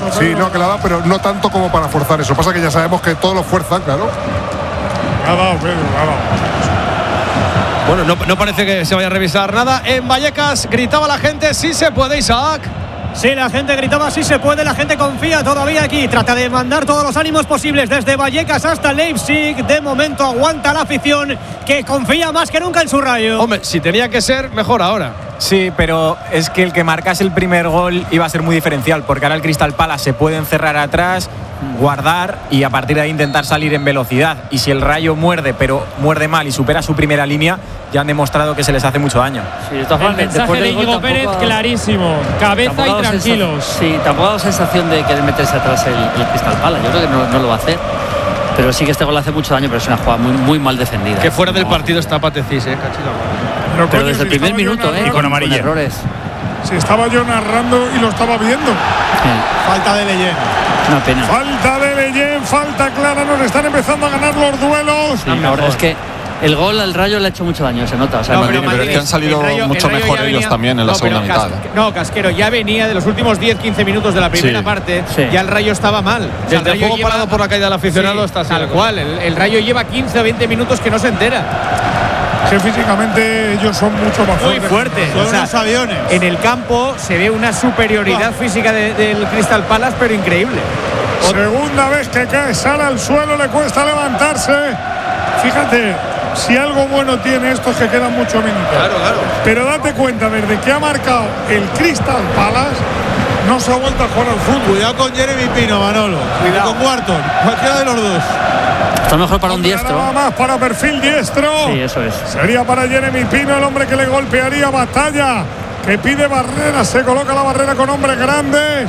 Sí, no, que la da, pero no tanto como para forzar eso. Pasa que ya sabemos que todos lo fuerzan, claro. Ha dado, Pedro, ha dado. Bueno, no parece que se vaya a revisar nada. En Vallecas gritaba la gente, sí se puede, Isaac. Sí, la gente gritaba sí se puede, la gente confía todavía aquí, trata de mandar todos los ánimos posibles desde Vallecas hasta Leipzig. De momento aguanta la afición que confía más que nunca en su Rayo. Hombre, si tenía que ser, mejor ahora. Sí, pero es que el que marcase el primer gol iba a ser muy diferencial, porque ahora el Crystal Palace se puede encerrar atrás, guardar y a partir de ahí intentar salir en velocidad. Y si el Rayo muerde, pero muerde mal y supera su primera línea, ya han demostrado que se les hace mucho daño. Sí, el mensaje de Íñigo Pérez clarísimo, cabeza y tranquilos. Sí, tampoco ha dado sensación de querer meterse atrás el Crystal Palace. Yo creo que no lo va a hacer. Pero sí que este gol hace mucho daño, pero es una jugada muy mal defendida. Que fuera del partido está Patecís, cachila. Pero desde el primer minuto, y con amarilla. Con errores. Si estaba yo narrando y lo estaba viendo. Sí. Falta de Leyen. Una pena. Falta de Leyen, falta clara. Nos están empezando a ganar los duelos. Sí, ahora es que el gol al Rayo le ha hecho mucho daño, se nota. O sea, pero es que han salido mucho mejor ellos también en la segunda mitad. Casquero, ya venía de los últimos 10-15 minutos de la primera parte. Sí. Ya el Rayo estaba mal. Desde el juego parado por la caída del aficionado está tal cual. El Rayo lleva 15 o 20 minutos que no se entera. Que físicamente ellos son mucho más Muy fuertes. Son unos aviones. En el campo se ve una superioridad física del Crystal Palace, pero increíble. Segunda vez que cae Sara al suelo, le cuesta levantarse. Fíjate, si algo bueno tiene esto es que quedan muchos minutos. Claro. Pero date cuenta, desde que ha marcado el Crystal Palace, no se ha vuelto a jugar al fútbol. Cuidado con Jeremy Pino, Manolo. Cuidado con Wharton. Cualquiera de los dos. está mejor para un diestro. Nada más para perfil diestro. Sí, eso es. Sería para Jeremy Pino, el hombre que le golpearía. Batalla, que pide barrera, se coloca la barrera con hombres grandes.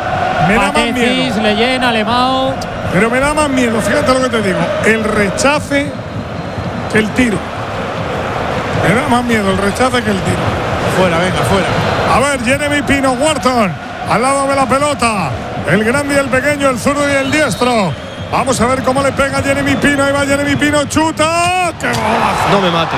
Me da más miedo. Leyen, Alemão. Pero me da más miedo, fíjate lo que te digo. El rechace que el tiro. Me da más miedo el rechace que el tiro. Fuera, venga, fuera. A ver, Jeremy Pino, Wharton, al lado de la pelota. El grande y el pequeño, el zurdo y el diestro. Vamos a ver cómo le pega Jeremy Pino. Ahí va Jeremy Pino, chuta. ¡Qué golazo! No me mate.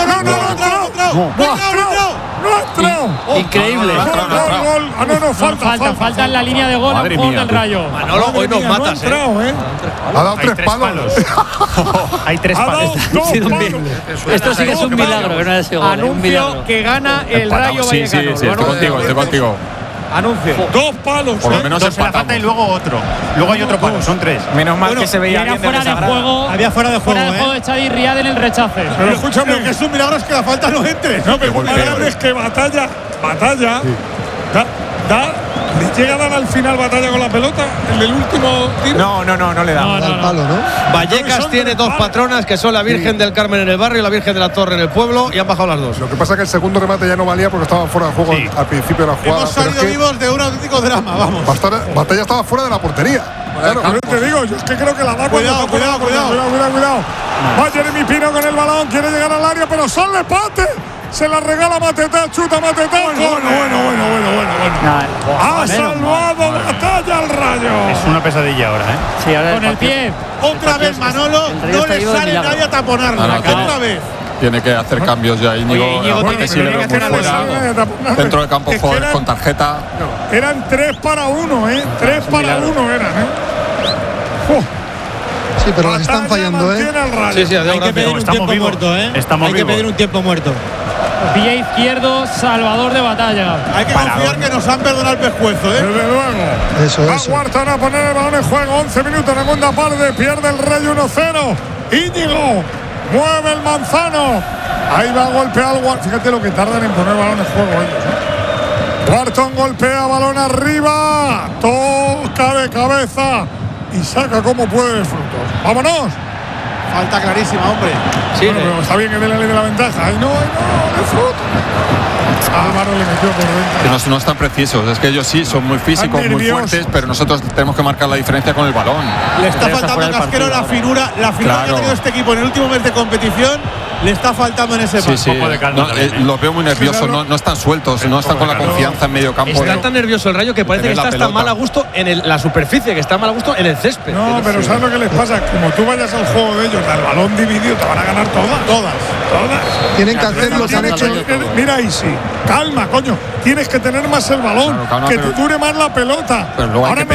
¡No! Increíble. Gol. Falta en la línea de gol a un gol del Rayo. Manolo, hoy nos matas, Ha dado tres palos. Hay tres palos. Esto sí que es un milagro, que no haya sido gol. Anuncio que gana el Rayo Vallecano. Sí, estoy contigo. Anuncio. 2 palos. Por lo menos empatamos. Y luego otro. Luego hay otro palo, son 3. Menos mal que se veía bien fuera de juego. Había fuera de juego. Fuera de juego de Xavi Riad en el rechace. Pero escúchame, Lo que es un milagro es que la falta no entre. no, pero lo grave es que Batalla. ¿Le llega a dar al final Batalla con la pelota en el último tiro? No le da. Vallecas tiene dos patronas que son la Virgen del Carmen en el barrio y la Virgen de la Torre en el pueblo y han bajado las dos. Lo que pasa es que el segundo remate ya no valía porque estaba fuera de juego al principio de la jugada. Hemos salido vivos de un auténtico drama, vamos. Batalla estaba fuera de la portería. Claro, pero te digo, yo es que creo que la da. Cuidado. Va Jeremy Pino con el balón, quiere llegar al área, pero sale Pate. Se la regala Matetá, chuta Matetá. Bueno. Ha salvado Batalla al Rayo. Es una pesadilla ahora, Sí, ahora Con el pie. Otra vez, Manolo, no le sale nadie a taponarla. Otra vez. Tiene que hacer cambios ya, Íñigo. tiene Si le veo muy fuera. Dentro del campo jugadores con tarjeta. Eran 3 para 1, 3 para 1 eran, Sí, pero las están fallando, Sí, Hay que pedir un tiempo muerto, Hay que pedir un tiempo muerto. Pie izquierdo, Salvador de Batalla. Hay que confiar que nos han perdonado el pescuezo, Desde luego. Eso. Va Wharton a poner el balón en juego. 11 minutos, segunda parte. Pierde el Rayo 1-0. Íñigo mueve el Manzano. Ahí va a golpear al Wharton. Fíjate lo que tardan en poner el balón en juego ellos. Wharton golpea balón arriba. Toca de cabeza. Y saca como puede de frutos. ¡Vámonos! Falta clarísima, hombre. Sí, bueno, pero está bien que dé la ley de la ventaja. ¡Ay, no! ¡De fruto! Álvaro le metió por dentro. Que no están precisos. Es que ellos sí son muy físicos, muy fuertes, pero nosotros tenemos que marcar la diferencia con el balón. Le está faltando a Casquero la finura que ha tenido este equipo en el último mes de competición. Le está faltando en ese paso. Un poco de calma los veo muy nerviosos, no están sueltos, no están con la confianza en medio campo. Está tan nervioso el Rayo que parece que está hasta mal a gusto en la superficie, que está mal a gusto en el césped. No, pero ¿sabes lo que les pasa? Como tú vayas al juego de ellos, al balón dividido, te van a ganar todas. Tienen que hacerlo, han hecho. Mira ahí sí. Calma, coño. Tienes que tener más el balón, que te dure más la pelota. Pero luego hay que